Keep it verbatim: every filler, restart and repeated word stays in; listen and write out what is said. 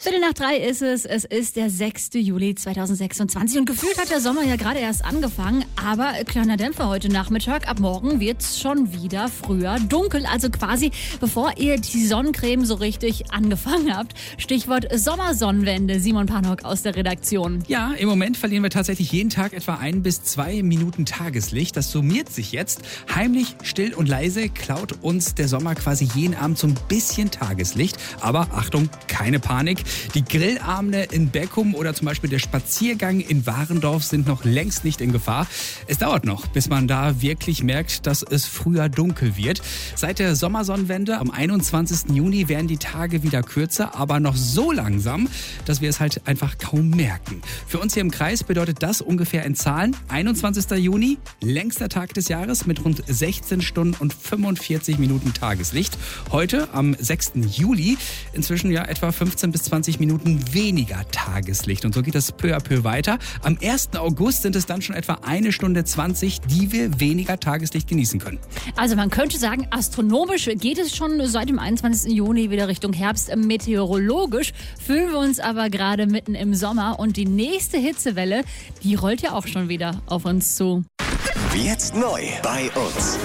Viertel nach drei ist es. Es ist der sechste Juli zweitausendsechsundzwanzig und gefühlt hat der Sommer ja gerade erst angefangen. Aber kleiner Dämpfer heute Nachmittag. Ab morgen wird's schon wieder früher dunkel. Also quasi bevor ihr die Sonnencreme so richtig angefangen habt. Stichwort Sommersonnenwende. Simon Panok aus der Redaktion. Ja, im Moment verlieren wir tatsächlich jeden Tag etwa ein bis zwei Minuten Tageslicht. Das summiert sich jetzt. Heimlich, still und leise klaut uns der Sommer quasi jeden Abend so ein bisschen Tageslicht. Aber Achtung, keine Panik. Die Grillabende in Beckum oder zum Beispiel der Spaziergang in Warendorf sind noch längst nicht in Gefahr. Es dauert noch, bis man da wirklich merkt, dass es früher dunkel wird. Seit der Sommersonnenwende am einundzwanzigsten Juni werden die Tage wieder kürzer, aber noch so langsam, dass wir es halt einfach kaum merken. Für uns hier im Kreis bedeutet das ungefähr in Zahlen einundzwanzigsten Juni, längster Tag des Jahres mit rund sechzehn Stunden und fünfundvierzig Minuten Tageslicht. Heute am sechsten Juli inzwischen ja etwa fünfzehn bis zwanzig Minuten weniger Tageslicht. Und so geht das peu à peu weiter. Am ersten August sind es dann schon etwa eine Stunde zwanzig, die wir weniger Tageslicht genießen können. Also man könnte sagen, astronomisch geht es schon seit dem einundzwanzigsten Juni wieder Richtung Herbst. Meteorologisch fühlen wir uns aber gerade mitten im Sommer. Und die nächste Hitzewelle, die rollt ja auch schon wieder auf uns zu. Jetzt neu bei uns.